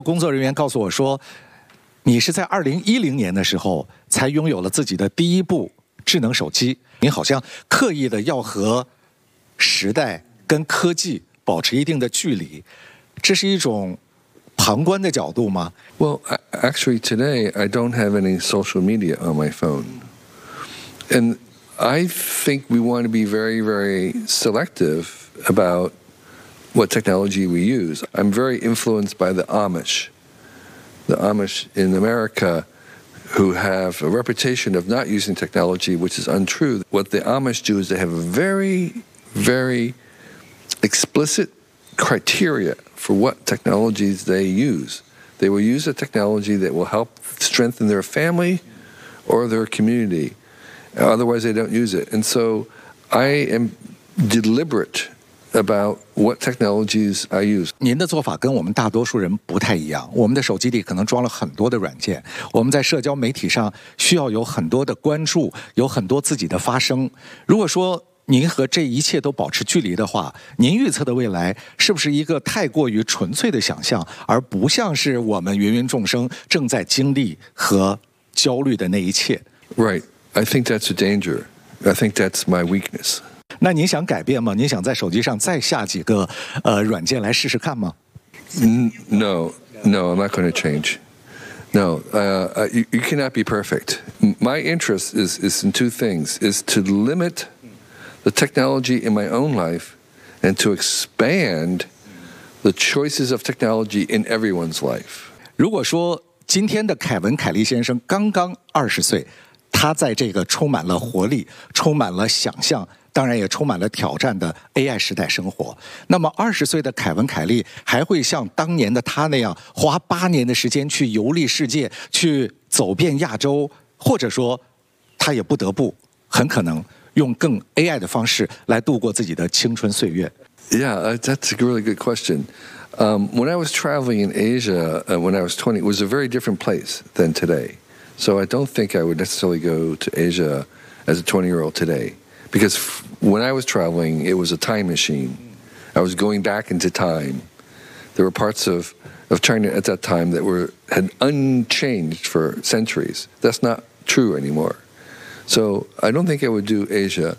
工作人员告诉我说，你是在2010年的时候才拥有了自己的第一部智能手机。你好像刻意的要和时代跟科技保持一定的距离，这是一种旁观的角度吗？ Well, actually, today I don't have any social media on my phone. And I think we want to be very, very selective about what technology we use. I'm very influenced by the Amish in America who have a reputation of not using technology, which is untrue. What the Amish do is they have a very, very explicit criteria for what technologies they use. They will use a technology that will help strengthen their family or their community. Otherwise, they don't use it. And so I am deliberate about what technologies I use. 您的做法跟我们大多数人不太一样。我们的手机里可能装了很多的软件，我们在社交媒体上需要有很多的关注，有很多自己的发声。如果说您和这一切都保持距离的话，您预测的未来是不是一个太过于纯粹的想象，而不像是我们芸芸众生正在经历和焦虑的那一切？ Right. I think that's a danger. I think that's my weakness. 那您想改变吗？您想在手机上再下几个软件来试试看吗？ No, I'm not going to change. No, you cannot be perfect. My interest is in two things, is to limit the technology in my own life and to expand the choices of technology in everyone's life. 如果说今天的凯文·凯利先生刚刚20岁，他在这个充满了活力、充满了想象，当然也充满了挑战的 AI 时代生活，那么20岁的凯文·凯利还会像当年的他那样花8年的时间去游历世界，去走遍亚洲，或者说他也不得不很可能用更 AI 的方式来度过自己的青春岁月？ Yeah, that's a really good question. When I was traveling in Asia when I was 20, it was a very different place than today. So I don't think I would necessarily go to Asia as a 20-year-old today. Because when I was traveling, it was a time machine. I was going back into time. There were parts of China at that time that had unchanged for centuries. That's not true anymore. So I don't think I would do Asia.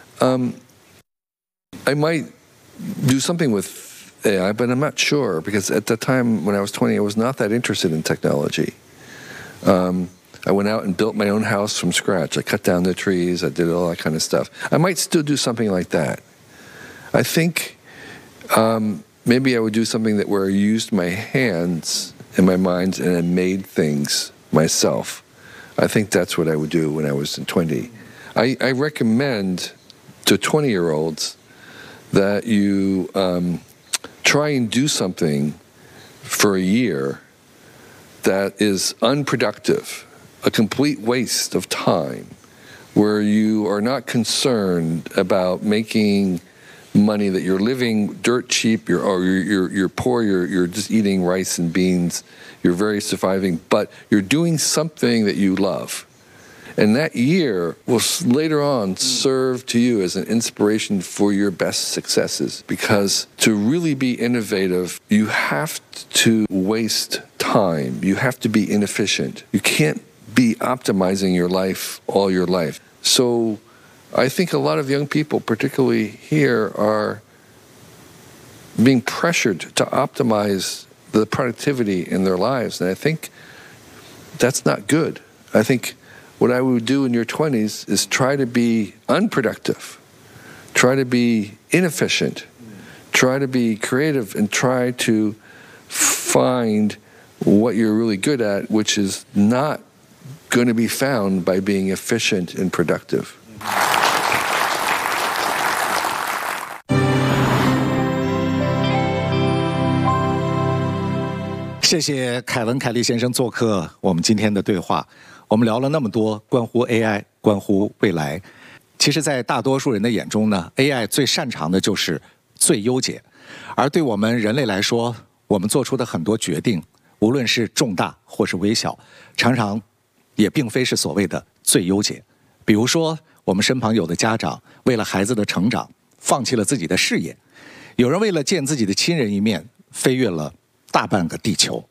I might do something with AI, but I'm not sure. Because at that time, when I was 20, I was not that interested in technology. I went out and built my own house from scratch. I cut down the trees. I did all that kind of stuff. I might still do something like that. I think maybe I would do something where I used my hands and my mind and I made things myself. I think that's what I would do when I was 20. I recommend to 20-year-olds that you try and do something for a year that is unproductive, a complete waste of time, where you are not concerned about making money, that you're living dirt cheap, you're poor, you're just eating rice and beans, you're very surviving, but you're doing something that you love. And that year will later on serve to you as an inspiration for your best successes. Because to really be innovative, you have to waste time. You have to be inefficient. You can't be optimizing your life all your life. So I think a lot of young people, particularly here, are being pressured to optimize the productivity in their lives. And I think that's not good. I think what I would do in your 20s is try to be unproductive, try to be inefficient, try to be creative, and try to find what you're really good at, which is not going to be found by being efficient and productive. 谢谢凯文·凯利先生做客我们今天的对话。我们聊了那么多关乎 AI、关乎未来。其实，在大多数人的眼中呢 ，AI 最擅长的就是最优解。而对我们人类来说，我们做出的很多决定，无论是重大或是微小，常常也并非是所谓的最优解。比如说，我们身旁有的家长为了孩子的成长，放弃了自己的事业；有人为了见自己的亲人一面，飞越了大半个地球。